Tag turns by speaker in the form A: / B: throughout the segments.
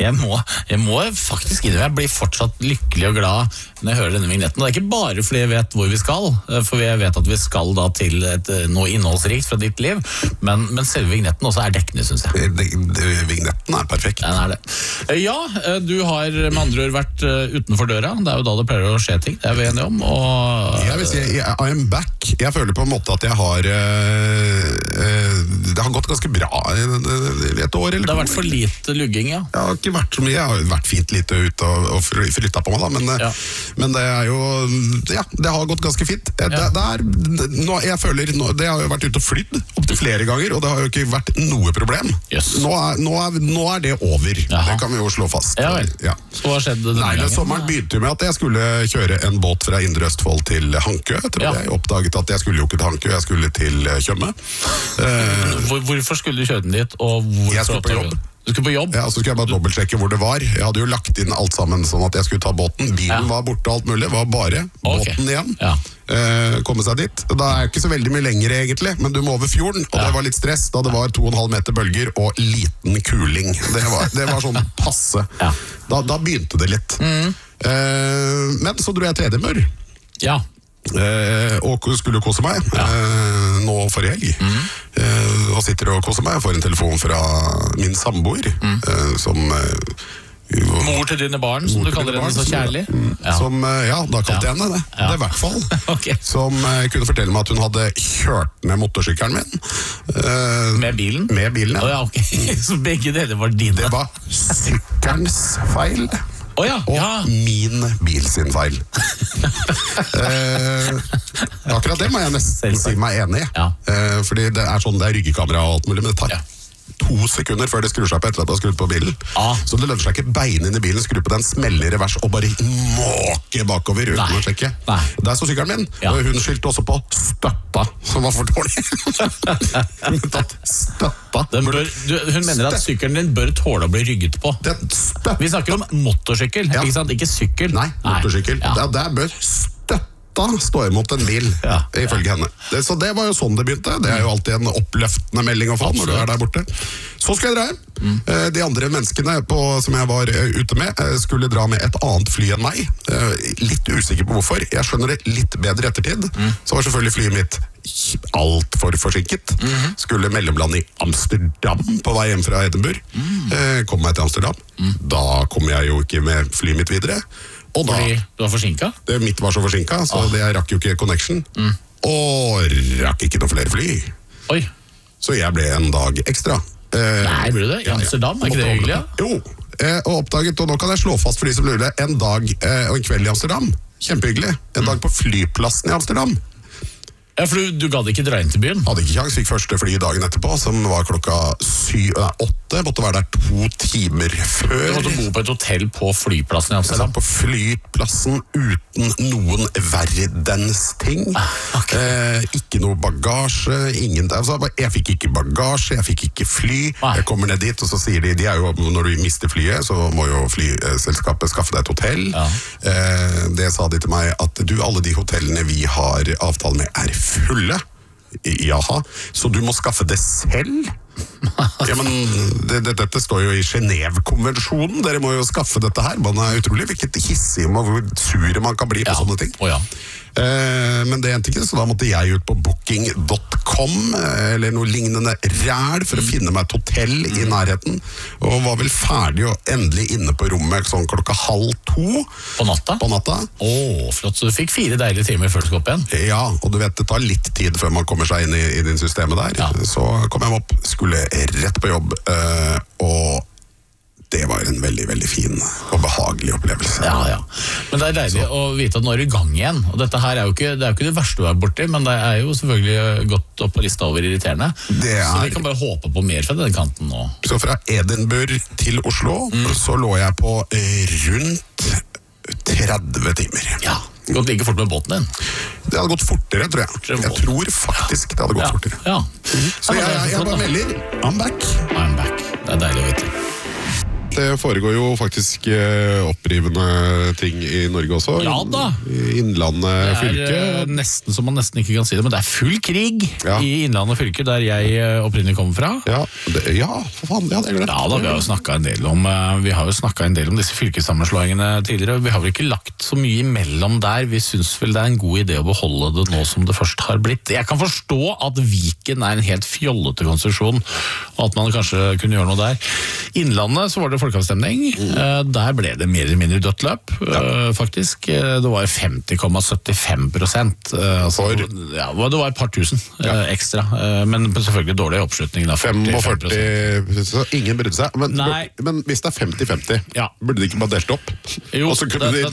A: Jeg må faktisk innrømme, jeg blir fortsatt lykkelig og glad når jeg hører denne vignetten. Og det er ikke bare fordi jeg vet hvor vi skal, for jeg vet at vi skal da til noe innholdsrikt fra ditt liv, men selve vignetten også er dekkende, synes jeg.
B: Vignetten er perfekt.
A: Den er det. Ja, du har med andre ord vært utenfor døra. Det er jo da det pleier å skje ting, det er vi enige om. Og
B: jeg vil si, I am back. Jeg føler på en måte at jeg har det har gått ganske bra et år eller
A: det har vært for lite lugging, ja.
B: Jeg har ikke vært så mye, jeg har vært fint lite ute og flyttet på meg da, men det er jo, ja, det har gått ganske fint. Jeg føler, det har jo vært ute og flydd opp til flere ganger, og det har jo ikke vært noe problem.
A: Yes.
B: Nå er det over.
A: Jaha.
B: Det kan vi jo slå fast.
A: Ja vel.
B: Ja.
A: Så hva skjedde denne gangen?
B: Sommeren begynte jo med at jeg skulle kjøre en båt fra Indre Østfold til Hankø. Jeg oppdaget at jeg skulle jo ikke til Hankø, jeg skulle til Tjøme.
A: Hvorfor skulle du kjøre den dit? Og
B: jeg skulle på jobb.
A: Du skulle på jobb?
B: Ja, så skulle jeg bare dobbeltsjekke hvor det var. Jeg hadde jo lagt inn alt sammen sånn at jeg skulle ta båten. Bilen var borte og alt mulig, det var bare båten igjen.
A: Ja.
B: Komme seg dit. Da er ikke så veldig mye lenger egentlig, men du må over fjorden, og det var litt stress da det var 2,5 meter bølger og liten kuling. Det var sånn passe.
A: Ja.
B: Da begynte det litt. Men så dro jeg til Edinburgh.
A: Ja.
B: Og skulle kose meg nå for helg og sitter og koser meg. Jeg får en telefon fra min samboer som
A: mor til dine barn, som du kaller henne så kjærlig.
B: Som, da kalte jeg henne det. Det i hvert fall.
A: Okay.
B: Som kunne fortelle meg at hun hadde kjørt ned motorsykkelen min.
A: Med bilen?
B: Med bilen, ja.
A: Ja, okay. Så begge deler var dine?
B: Det var sykkelens feil. Og min bil sin feil. Akkurat det må jeg nesten si meg enig i. Fordi det er sånn, det er ryggekamera og alt mulig, men det tar 2 sekunder før det skrur seg på etter at du har skrudd på bilen. Så det lønner seg ikke beine inn i bilen, skru på den, smelle i revers og bare måke bakover uten å sjekke. Der så sykkelen min, og hun skyldte også på støtta, som var for dårlig. Hun tatt støtta.
A: Hun mener at sykkelen din bør tåle å bli rygget på. Vi snakker om motorsykkel, ikke sant? Ikke sykkel.
B: Nei, motorsykkel. Der bør støtta stå imot en bil, ifølge henne. Så det var jo sånn det begynte. Det er jo alltid en oppløftende melding å få når du er der borte. Så skulle jeg dra hjem. De andre menneskene som jeg var ute med, skulle dra med et annet fly enn meg. Litt usikker på hvorfor. Jeg skjønner det litt bedre ettertid. Så var selvfølgelig flyet mitt alt for forsinket. Skulle mellomlande i Amsterdam på vei hjem fra Edinburgh. Kom meg til Amsterdam. Da kom jeg jo ikke med flyet mitt videre. Og da,
A: fordi du var forsinket?
B: Mitt var så forsinket, så jeg rakk jo ikke connection. Og rakk ikke noen flere fly.
A: Oi.
B: Så jeg ble en dag ekstra.
A: Nei, ble du det? I Amsterdam? Er ikke det hyggelig?
B: Jo, og oppdaget, og nå kan jeg slå fast for de som lurer, en dag og en kveld i Amsterdam. Kjempehyggelig. En dag på flyplassen i Amsterdam.
A: Ja, for du gadd ikke dra inn til byen?
B: Hadde ikke kjans, fikk første fly dagen etterpå, som var klokka 8. Måtte være der 2 timer før.
A: Du måtte bo på et hotell på flyplassen i Amsterdam?
B: På flyplassen uten noen verdens ting. Ikke noe bagasje, jeg fikk ikke bagasje, jeg fikk ikke fly. Jeg kommer ned dit, og så sier de er jo, når du mister flyet, så må jo flyselskapet skaffe deg et hotell. Det sa de til meg, at alle de hotellene vi har avtale med er fulle. Jaha, så du må skaffe det selv? Ja, men dette står jo i Genève-konvensjonen. Dere må jo skaffe dette her. Man er utrolig hvilket hissig og hvor sure man kan bli på sånne ting. Men det endte ikke, så da måtte jeg ut på booking.com eller noe lignende ræl for å finne meg et hotell i nærheten, og var vel ferdig og endelig inne på rommet sånn klokka 1:30
A: på natta. Flott, så du fikk 4 deilige timer før du skal opp igjen.
B: Ja, og du vet, det tar litt tid før man kommer seg inn i din systemet der. Så kom jeg opp, skulle rett på jobb, og det var en veldig, veldig fin og behagelig opplevelse.
A: Men det er deilig å vite at nå er du i gang igjen. Og dette her er jo ikke det verste du er borti, men det er jo selvfølgelig gått opp på lista over irriterende. Så vi kan bare håpe på mer fra den kanten nå.
B: Så fra Edinburgh til Oslo, så lå jeg på rundt 30 timer.
A: Ja, det gått like fort med båten din.
B: Det hadde gått fortere, tror jeg. Jeg tror faktisk det hadde gått fortere. Så jeg bare melder, I'm back.
A: Det er deilig å vite.
B: Det foregår jo faktisk opprivende ting i Norge også.
A: Ja da.
B: I Innlandet fylke.
A: Det er nesten som man nesten ikke kan si det, men det er full krig i Innlandet fylke, der jeg opprinnelig kommer fra.
B: Ja, for faen, det hadde jeg glemt.
A: Ja da, vi har jo snakket en del om disse fylkessammenslåingene tidligere. Vi har vel ikke lagt så mye imellom der. Vi synes vel det er en god idé å beholde det nå som det først har blitt. Jeg kan forstå at Viken er en helt fjollete konstruksjon, og at man kanskje kunne gjøre noe der. Innlandet så var det folkeavstemning. Der ble det mer eller mindre dødt løp, faktisk. Det var 50,75%. Altså, det var et par tusen ekstra, men selvfølgelig dårlig oppslutning.
B: 45%. Ingen brydde seg. Men hvis det er 50-50, burde de ikke bare delt opp?
A: Jo,
B: og så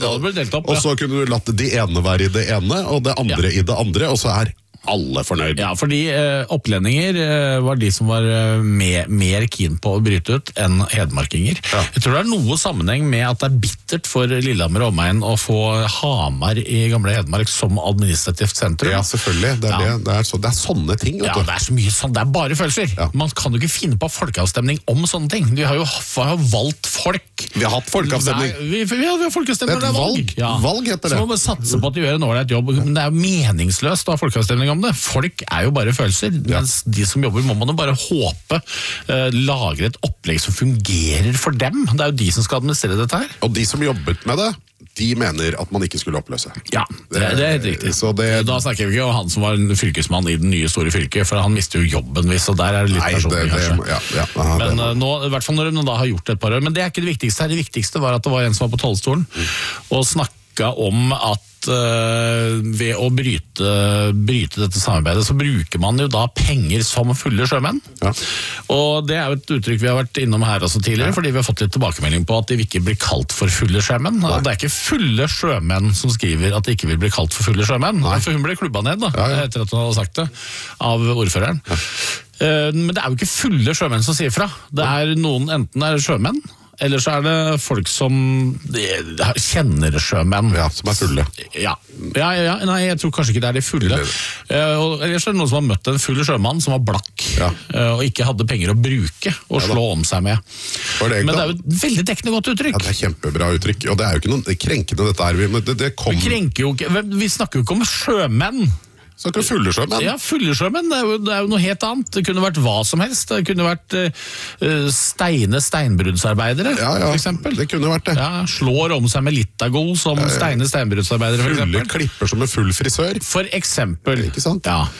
B: kunne du latt de ene være i det ene, og det andre i det andre, og så er alle fornøyd.
A: Ja, fordi opplendinger var de som var mer keen på å bryte ut enn hedmarkinger. Ja. Jeg tror det er noe sammenheng med at det er bittert for Lillehammer og omegn å få Hamar i gamle Hedmark som administrativt sentrum.
B: Ja, selvfølgelig. Det er sånne ting.
A: Ja, det er så mye sånn. Det er bare følelser. Ja. Man kan jo ikke finne på folkeavstemning om sånne ting. Vi har jo valgt folk.
B: Vi har hatt folkeavstemning.
A: Vi har folkeavstemning.
B: Det er et valg. Ja. Valg heter det.
A: Så må vi satse på at de gjør en ålreit jobb. Men det er jo meningsløst å ha folkeavstemning om det. Folk er jo bare følelser, mens de som jobber må man jo bare håpe lager et opplegg som fungerer for dem. Det er jo de som skal administrere dette her.
B: Og de som jobbet med det, de mener at man ikke skulle oppløse.
A: Ja, det er helt riktig. Da snakker vi ikke om han som var en fylkesmann i den nye store fylket, for han mister jo jobben hvis, og der er det litt personlig kanskje. Men nå, i hvert fall når de da har gjort det et par år, men det er ikke det viktigste her. Det viktigste var at det var en som var på talerstolen og snakket om at ved å bryte dette samarbeidet, så bruker man jo da penger som fulle sjømenn. Ja. Og det er jo et uttrykk vi har vært innom her også tidligere, fordi vi har fått litt tilbakemelding på at de ikke blir kalt for fulle sjømenn. Nei. Det er ikke fulle sjømenn som skriver at de ikke vil bli kalt for fulle sjømenn. Nei. For hun ble klubba ned etter at hun hadde sagt det av ordføreren. Ja. Men det er jo ikke fulle sjømenn som sier fra. Det er noen, enten er sjømenn, eller så er det folk som kjenner sjømenn.
B: Ja, som er fulle.
A: Nei, jeg tror kanskje ikke det er de fulle. Eller så er det noen som har møtt en full sjømann som var blakk, og ikke hadde penger å bruke og slå om seg med. Men det er jo et veldig dekkende godt uttrykk.
B: Ja, det er kjempebra uttrykk, og det er jo ikke noe krenkende dette her.
A: Vi krenker jo ikke, vi snakker jo ikke om sjømenn.
B: Så ikke fulle sjømenn?
A: Ja, fulle sjømenn, det er jo noe helt annet. Det kunne vært hva som helst. Det kunne vært steinbruddsarbeidere, for eksempel.
B: Det kunne vært det.
A: Ja, slår om seg med Litago som steinbruddsarbeidere, for eksempel.
B: Fulle klipper som en full frisør.
A: For eksempel.
B: Ikke sant?
A: Ja.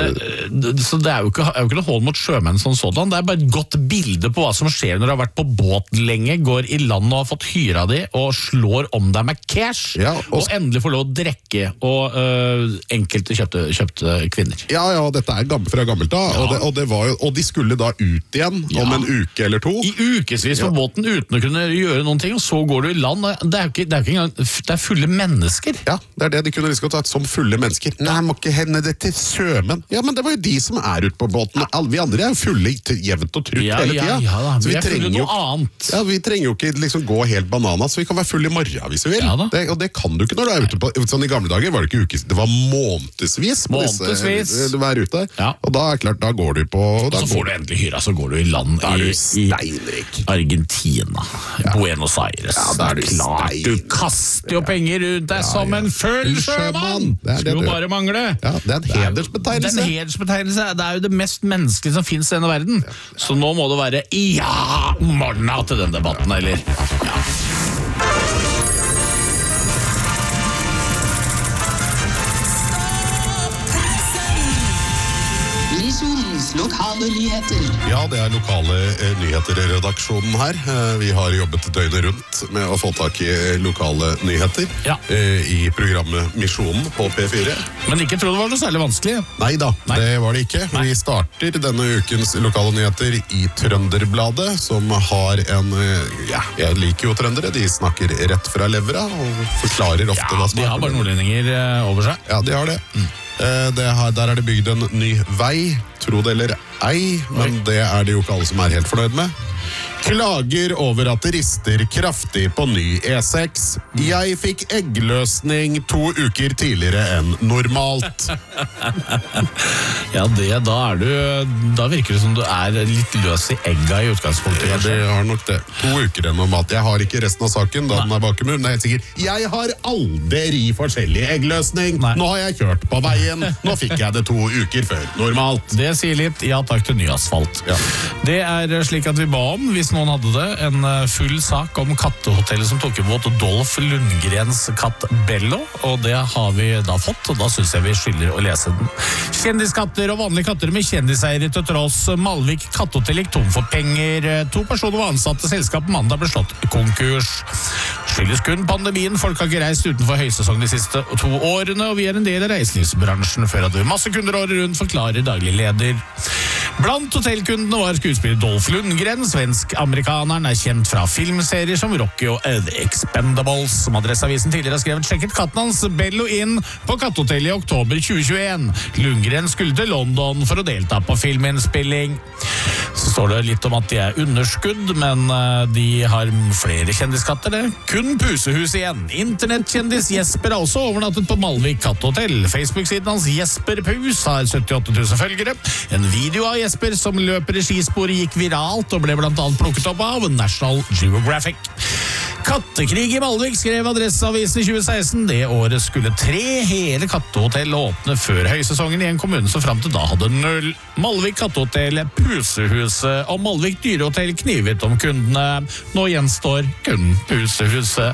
A: Så det er jo ikke noe hold mot sjømenn som sådan. Det er bare et godt bilde på hva som skjer når du har vært på båt lenge, går i land og har fått hyra di, og slår om deg med cash, og endelig får lov å drekke, og enkelte kjøpte kvinner.
B: Ja, dette er fra gammelt da, og de skulle da ut igjen om en uke eller to.
A: I ukesvis på båten uten å kunne gjøre noen ting, og så går du i land. Det er ikke engang, det er fulle mennesker.
B: Ja, det er det de kunne liksom tatt som fulle mennesker. Nei, må ikke hende det til sjømenn. Ja, men det var jo de som er ute på båten. Vi andre er jo fulle jevnt og trutt hele tida.
A: Ja, vi er fulle noe annet.
B: Ja, vi trenger jo ikke liksom gå helt bananas, så vi kan være fulle i morgen hvis vi vil. Og det kan du ikke når du er ute på, sånn i gamle dager var det ikke ukes, det var månedsvis. Du er ute, og da er klart, da går du på, og
A: så får du endelig hyra, så går du i land i Argentina, Buenos Aires. Det er klart, du kaster jo penger ut deg som en full sjømann. Det skulle jo bare mangle.
B: Ja, det er en
A: hedersbetegnelse. Det er jo det mest menneskelige som finnes i denne verden. Så nå må det være morgena til den debatten, eller? Ja.
C: Lokale nyheter.
B: Ja, det er lokale nyheter i redaksjonen her. Vi har jobbet døgnet rundt med å få tak i lokale nyheter i programmet Misjonen på P4.
A: Men ikke tro det var noe særlig vanskelig.
B: Neida, det var det ikke. Vi starter denne ukens lokale nyheter i Trønderbladet, som har en, jeg liker jo trøndere, de snakker rett fra levra og forklarer ofte hva som
A: de har bare nordlendinger over seg.
B: Ja, de har det. Der er det bygd en ny vei, tro det eller ei, men det er det jo ikke alle som er helt fornøyd med. Klager over at det rister kraftig på ny E6. Jeg fikk eggløsning 2 uker tidligere enn normalt.
A: Ja, da virker det som du er litt løs i egga i utgangspunktet.
B: Ja, det har nok det. 2 uker enn normalt. Jeg har ikke resten av saken, da den er bak i munnen. Det er helt sikkert. Jeg har aldri forskjellig eggløsning.
A: Nei.
B: Nå har jeg kjørt på veien. Nå fikk jeg det 2 uker før normalt.
A: Det sier litt, ja takk til ny asfalt.
B: Ja.
A: Det er slik at vi ba om, hvis noen hadde det, en full sak om kattehotellet som tok imot Dolph Lundgrens katt Bello, og det har vi da fått, og da synes jeg vi skylder å lese den. Kjendiskatter og vanlige katter med kjendiseiere til tross. Malvik kattehotell gikk tom for penger. 2 personer var ansatt til selskapet mandag ble slått konkurs. Skyldes kun pandemien. Folk har ikke reist utenfor høysesong de siste 2 årene, og vi er en del av reiselivsbransjen. Før hadde vi masse kunder året rundt, forklarer daglig leder. Blant hotellkundene var skuespiller Dolph Lundgren. Svensk-amerikaneren er kjent fra filmserier som Rocky og The Expendables. Som Adresseavisen tidligere har skrevet, sjekket katten hans Bello inn på kattehotellet i oktober 2021. Lundgren skulle til London for å delta på filminnspilling. Så står det litt om at de er underskudd, men de har flere kjendiskatter det. Kun Pusehus igjen. Internettkjendis Jesper har også overnattet på Malvik kattehotell. Facebook-siden hans Jesper Pus har 78 000 følgere. En video av Jesper som løper i skispor gikk viralt og ble blant annet plukket opp av National Geographic. Kattekrig i Malvik, skrev Adresseavisen i 2016. Det året skulle 3 hele kattehotell åpne før høysesongen i en kommune som frem til da hadde 0. Malvik kattehotell, Pusehuset og Malvik dyrehotell knivet om kundene. Nå gjenstår kun Pusehuset.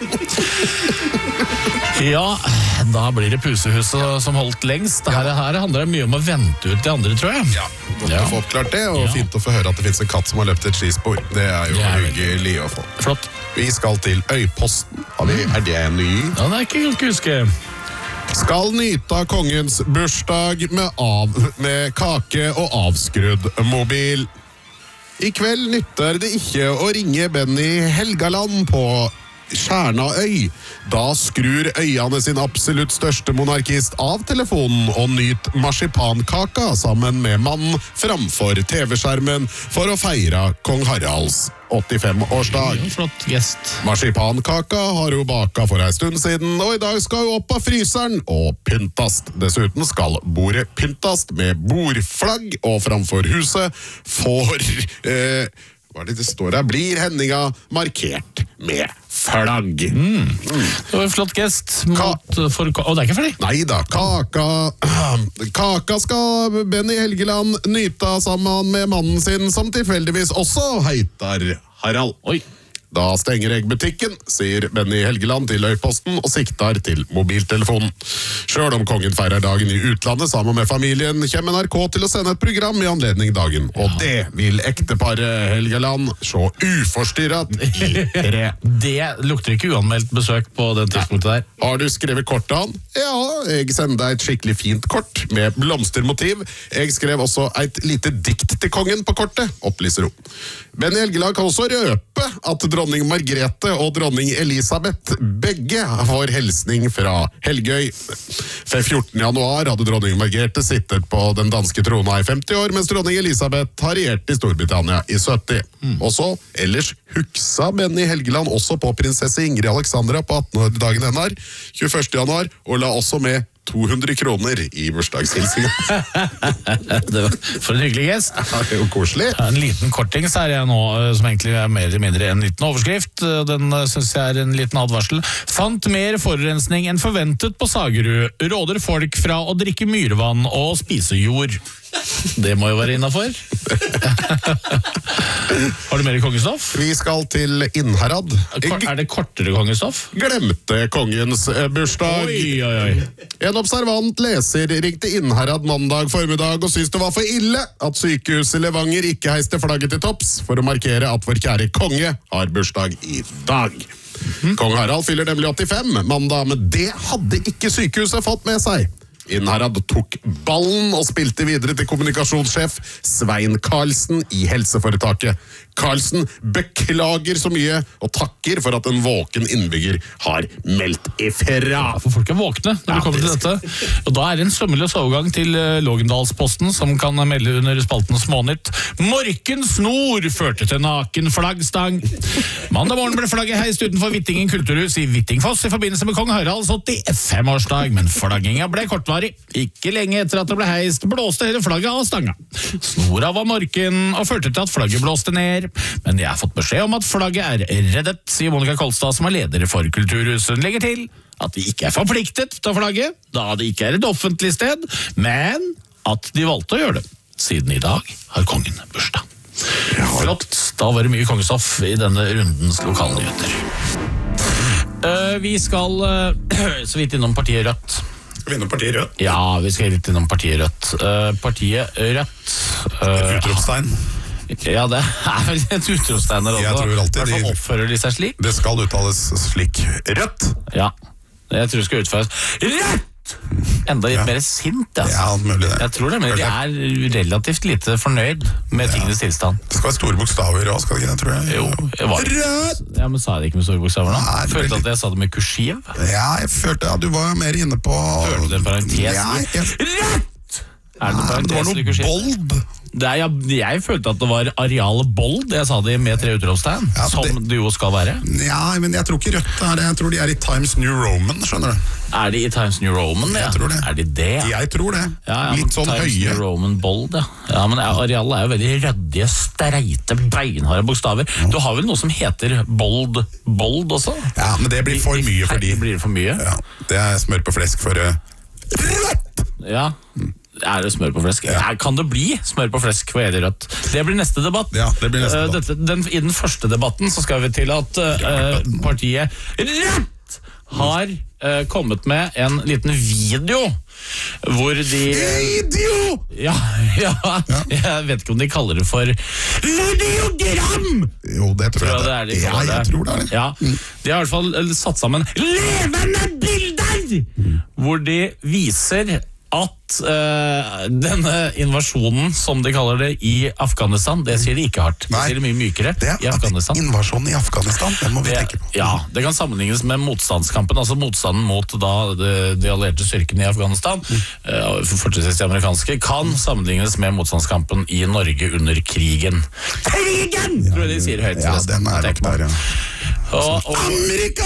A: Ja, da blir det Pusehuset som holdt lengst. Her handler det mye om å vente ut de andre, tror jeg.
B: Ja, godt å få oppklart det, og fint å få høre at det finnes en katt som har løpt et skispor. Det er jo hyggelig å få.
A: Flott.
B: Vi skal til Øyposten. Er det en ny?
A: Ja, det er ikke å huske.
B: Skal nyte av kongens bursdag med kake og avskrudd mobil. I kveld nytter det ikke å ringe Benny Helgaland på Kjernøy. Da skrur øyene sin absolutt største monarkist av telefonen og nyt marsipankaka sammen med mannen framfor TV-skjermen for å feire kong Haralds 85-årsdag.
A: Flott gest.
B: Marsipankaka har hun baka for en stund siden, og i dag skal hun opp av fryseren og pyntast. Dessuten skal bordet pyntast med bordflagg, og framfor huset hva er det står her? Blir hendinga markert med flagg.
A: Det var en flott gest. Det er ikke ferdig?
B: Neida, kaka skal Benny Helgeland nyte sammen med mannen sin, som tilfeldigvis også heiter Harald.
A: Oi.
B: Da stenger jeg butikken, sier Benny Helgeland til Øyposten og sikter til mobiltelefonen. Selv om kongen feirer dagen i utlandet sammen med familien, kommer NRK til å sende et program i anledning dagen. Og det vil ekteparet Helgeland se uforstyrret i 3.
A: Det lukter ikke uanmeldt besøk på den tidspunktet der.
B: Har du skrevet kort av han? Ja, jeg sender deg et skikkelig fint kort med blomstermotiv. Jeg skrev også et lite dikt til kongen på kortet, opplyser hun. Benny Helgeland kan også røpe at dronning Margrethe og dronning Elisabeth begge får hilsning fra Helgøy. For 14. januar hadde dronning Margrethe sittet på den danske trona i 50 år, mens dronning Elisabeth har regjert i Storbritannia i 70. Og så, ellers huksa Benny Helgeland også på prinsesse Ingrid Alexandra på 18-årsdagen hennes, 21. januar, og la også med 200 kroner i bursdagshilsingen.
A: For en hyggelig gest.
B: Ja, det er jo koselig.
A: En liten kortings her jeg nå, som egentlig er mer eller mindre en liten overskrift. Den synes jeg er en liten advarsel. Fant mer forurensning enn forventet på Sagerud. Råder folk fra å drikke myrvann og spise jord. Det må jo være innenfor. Har du mer i kongestoff?
B: Vi skal til Innherad.
A: Er det kortere kongestoff?
B: Glemte kongens bursdag.
A: Oi.
B: En observant leser ringte Innherad mandag formiddag og syntes det var for ille at sykehuset Levanger ikke heiste flagget til topps for å markere at vår kjære konge har bursdag i dag. Kong Harald fyller nemlig 85 mandag, men det hadde ikke sykehuset fått med seg. Innherad tok ballen og spilte videre til kommunikasjonssjef Svein Karlsen i helseforetaket. Karlsen beklager så mye og takker for at en våken innbygger har meldt ifra.
A: For folk våkne når det kommer til dette. Og da det en sømmeløs overgang til Lågendalsposten, som kan melde under spalten Smånytt. Morkens snor førte til naken flaggstang. Mandag morgen ble flagget heist utenfor Vittingen kulturhus i Vittingfoss i forbindelse med kong Haralds 85-årsdag, men flagginga ble kortvarig. Ikke lenge etter at det ble heist, blåste hele flagget av stanga. Snora var morken og førte til at flagget blåste ned. Men jeg har fått beskjed om at flagget reddet, sier Monica Kolstad, som leder for Kulturhuset. Hun legger til at de ikke forpliktet til flagget, da det ikke et offentlig sted, men at de valgte å gjøre det. Siden i dag har kongen bursdag. Flott, da var det mye kongestoff i denne rundens lokalnyheter. Vi skal så vidt innom partiet Rødt.
B: Skal vi innom partiet Rødt?
A: Ja, vi skal litt innom partiet Rødt. Partiet Rødt
B: Utropstegn.
A: Ja, det vel et utropstegn der også.
B: Jeg tror alltid
A: Hvertfall oppfører de seg slik.
B: Det skal uttales slik. Rødt.
A: Ja, jeg tror det skal utføres Rødt! Enda litt mer sint, altså.
B: Ja, mulig det.
A: Jeg tror det, men de relativt lite fornøyd med tingenes tilstand.
B: Det skal være store bokstaver også, skal det ikke det, tror jeg?
A: Jo, jeg var
B: Rødt!
A: Ja, men sa jeg det ikke med store bokstaver nå?
B: Nei,
A: Følte at jeg sa det med kursiv?
B: Ja, jeg følte at du var mer inne på...
A: Følte det en parentes?
B: Ja,
A: Rødt! Er det
B: det var noe bold.
A: Jeg følte at det var arealet bold. Jeg sa det med 3 utropstegn,
B: Ja,
A: som det jo skal være.
B: Ja, men jeg tror ikke Rødt er det. Jeg tror de er i Times New Roman, skjønner du?
A: Er de i Times New Roman? Ja?
B: Jeg tror det.
A: Er de det?
B: Jeg tror det.
A: Ja,
B: Litt sånn
A: Times
B: høye.
A: New Roman bold, ja. Ja, men arealet jo veldig røddige, streite, beinharde bokstaver. Du har vel noe som heter bold også?
B: Ja, men det blir for mye for de.
A: Blir det for mye?
B: Ja, det er smør på flesk for Rødt!
A: Ja. Er det smør på flesk? Ja. Kan det bli smør på flesk for Eli Rødt? Det blir neste debatt.
B: Ja, det blir neste debatt.
A: I den første debatten så skal vi til at partiet Rødt har kommet med en liten video hvor de...
B: Video!
A: Ja, jeg vet ikke om de kaller det for videogram!
B: Jo, det tror jeg det.
A: Ja,
B: jeg tror det er det.
A: Ja, de har i hvert fall satt sammen levende bilder! Hvor de viser at denne invasjonen, som de kaller det, i Afghanistan, det sier de ikke hardt. Det sier de mye mykere i Afghanistan.
B: Invasjonen i Afghanistan, den må vi tenke på.
A: Ja, det kan sammenlignes med motstandskampen, altså motstanden mot de allierte styrkene i Afghanistan, fortrinnsvis de amerikanske, kan sammenlignes med motstandskampen i Norge under krigen. Krigen! Tror jeg de sier høyt.
B: Ja, den er nok der, ja. Amerika!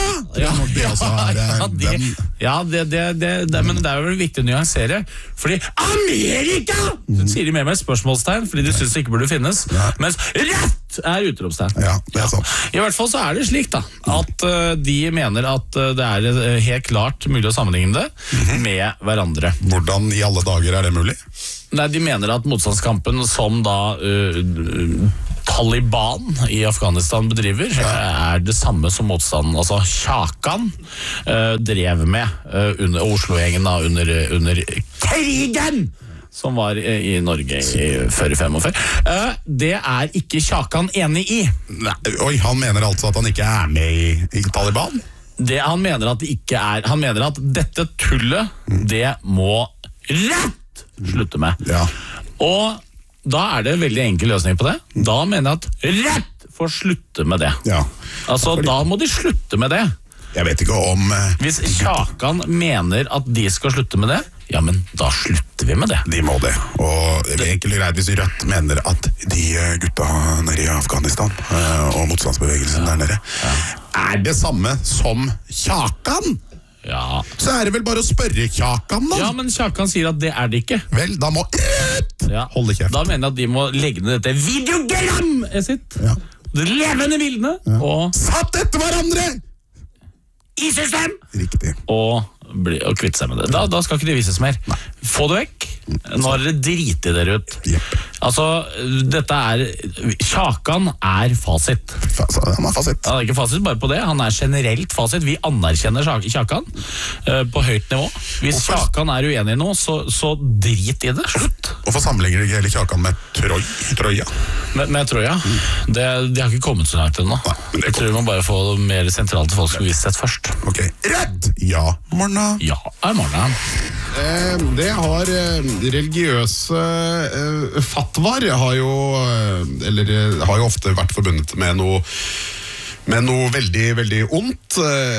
A: Men det jo viktig å nyansere, fordi Amerika! Det sier de med meg spørsmålstegn, fordi de synes det ikke burde finnes, mens Rødt utropstegn.
B: Ja, det sant.
A: I hvert fall så det slik da, at de mener at det helt klart mulig å sammenligne det med hverandre.
B: Hvordan i alle dager det mulig?
A: Nei, de mener at motstandskampen som da Taliban i Afghanistan bedriver, det samme som motstanden, altså Kjakan drev med under Oslo-gjengen da, under krigen som var i Norge før i 45. Det ikke Kjakan enig i.
B: Nei, oi, han mener altså at han ikke med i Taliban?
A: Det han mener at det ikke han mener at dette tullet, det må Rødt slutte med.
B: Ja.
A: Og da det en veldig enkel løsning på det. Da mener jeg at Rødt får slutte med det.
B: Ja.
A: Altså, da må de slutte med det.
B: Jeg vet ikke om...
A: Hvis Kjakan mener at de skal slutte med det, ja, men da slutter vi med det.
B: De må det. Og det enkelt og greit hvis Rødt mener at de gutta nede i Afghanistan og motstandsbevegelsen der nede det samme som Kjakan.
A: Ja.
B: Så det vel bare å spørre Kjakan da.
A: Ja, men Kjakan sier at det det ikke.
B: Vel, da må Rødt holde kjeft.
A: Da mener jeg at de må legge ned dette videogrammet sitt.
B: Ja.
A: De levende bildene. Og
B: satt etter hverandre!
A: I system!
B: Riktig.
A: Og kvitte seg med det. Da skal ikke det vises mer.
B: Nei.
A: Få det vekk. Nå dere driter dere ut.
B: Yep.
A: Altså, dette Kjakan fasit.
B: Han fasit.
A: Han ikke fasit bare på det, han generelt fasit. Vi anerkjenner Kjakan på høyt nivå. Hvis Kjakan uenig i noe, så drit i det. Slutt.
B: Hvorfor sammenligner de ikke hele Kjakan med Troja?
A: Med Troja? De har ikke kommet så langt ennå. Jeg tror vi må bare få mer sentralt til folks bevissthet først.
B: Ok. Rødt! Ja, Morna.
A: Ja, Morna.
B: Det har religiøse fatwaer har jo ofte vært forbundet med noe veldig, veldig ondt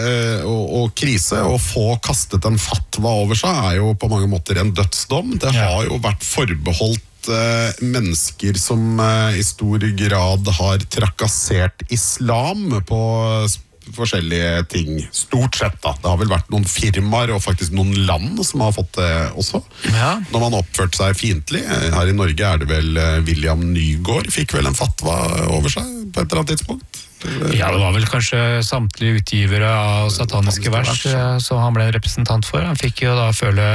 B: og krise. Å få kastet en fatwa over seg er jo på mange måter en dødsdom. Det har jo vært forbeholdt mennesker som i stor grad har trakassert islam på forskjellige ting. Stort sett da. Det har vel vært noen firmaer og faktisk noen land som har fått det også. Ja. Når man har oppført seg fiendtlig. Her i Norge er det vel William Nygaard fikk vel en fatwa over seg på et eller annet tidspunkt.
D: Ja, det var vel kanskje samtlige utgivere av sataniske vers som han ble representant for. Han fikk jo da føle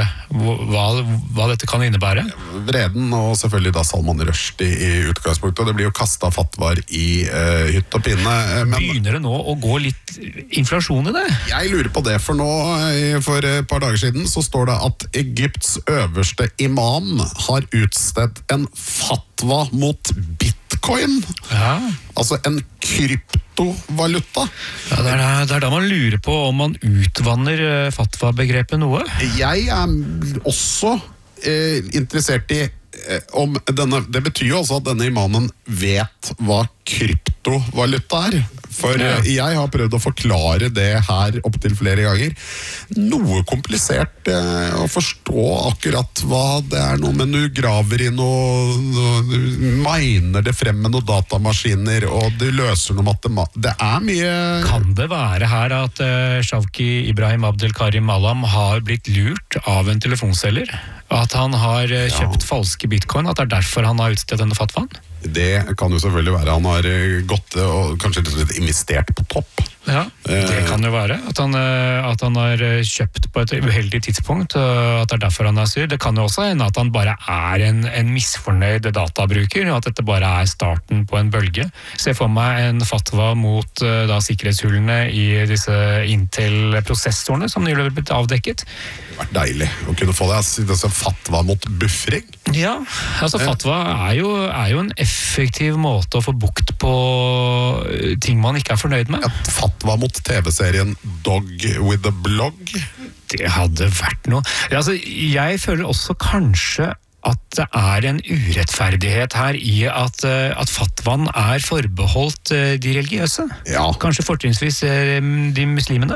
D: hva dette kan innebære.
B: Vreden og selvfølgelig da Salman Rushdie i utgangspunktet. Det blir jo kastet fatwaer i hytt og pinne.
D: Begynner det nå å gå litt inflasjon i det?
B: Jeg lurer på det, for nå, for et par dager siden, så står det at Egypts øverste imam har utstedt en fatwa mot bitcoin. Ja. Altså en kryptovaluta.
D: Ja, det er da man lurer på om man utvanner fatwa-begrepet noe.
B: Jeg er også interessert i om denne, det betyr jo også at denne imamen vet hva kryptovaluta er. For jeg har prøvd å forklare det her opptil flere ganger. Noe komplisert å forstå akkurat hva det er noe, men du graver i noe, du miner det frem med noen datamaskiner, og du løser noe matematikk. Det er mye...
D: Kan det være her at Shawki Ibrahim Abdelkarim Malam har blitt lurt av en telefonselger? At han har kjøpt falske bitcoin, at det er derfor han har utstedt denne fatwaen?
B: Det kan jo selvfølgelig være. Han har gått og kanskje litt investert på topp.
D: Ja, det kan jo være. At han har kjøpt på et uheldig tidspunkt, at det er derfor han er sur. Det kan jo også hende at han bare er en misfornøyd databruker, og at dette bare er starten på en bølge. Se for meg en fatwa mot da sikkerhetshullene i disse Intel-prosessorene som nylig har blitt avdekket.
B: Det har vært deilig å kunne få det. Fatwa mot buffering.
D: Ja, altså fatwa er jo en effektiv måte å få bukt på ting man ikke er fornøyd med.
B: Et fatwa mot TV-serien Dog with a Blog.
D: Det hadde vært noe. Altså, jeg føler også kanskje at det er en urettferdighet her i at fatwaen er forbeholdt de religiøse. Ja. Kanskje fortrinnsvis de muslimene.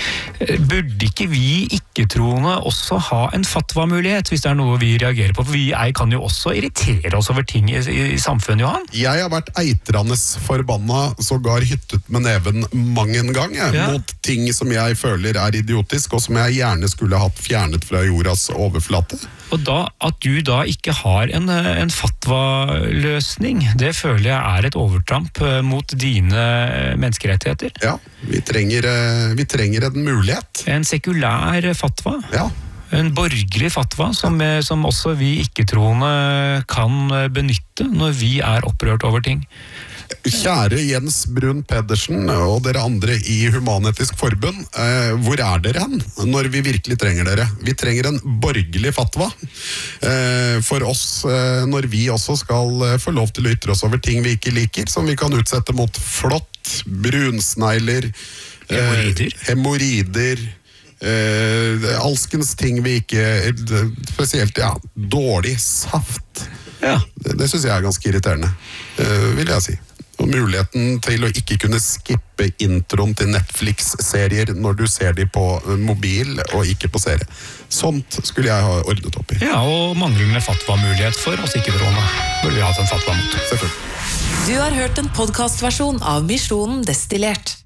D: Burde ikke vi ikke-troende også ha en fatwa-mulighet, hvis det er noe vi reagerer på? For vi kan jo også irritere oss over ting i samfunnet, Johan.
B: Jeg har vært eitrandes forbanna, sågar hyttet med neven mang en gang, mot ting som jeg føler er idiotisk, og som jeg gjerne skulle hatt fjernet fra jordas overflate.
D: Og at du da ikke har en fatwa-løsning, det føler jeg er et overtramp mot dine menneskerettigheter.
B: Ja, vi trenger en mulighet.
D: En sekulær fatwa.
B: Ja.
D: En borgerlig fatwa som også vi ikke-troende kan benytte når vi er opprørt over ting.
B: Kjære Jens Brun Pedersen og dere andre i Human-Etisk Forbund, hvor er dere hen når vi virkelig trenger dere? Vi trenger en borgerlig fatwa for oss når vi også skal få lov til å ytre oss over ting vi ikke liker, som vi kan utsette mot flått, brunsnegler, hemorrider, alskens ting vi ikke, spesielt dårlig saft. Ja. Det synes jeg er ganske irriterende, vil jeg si. Og muligheten til å ikke kunne skippe introen til Netflix-serier når du ser de på mobil og ikke på serie. Sånt skulle jeg ha ordnet opp i.
D: Ja, og manglende fatwa-mulighet for oss ikke-troende. Burde vi hatt en fatwa mot.
B: Selvfølgelig.
E: Du har hørt en podcastversjon av Misjonen Destillert.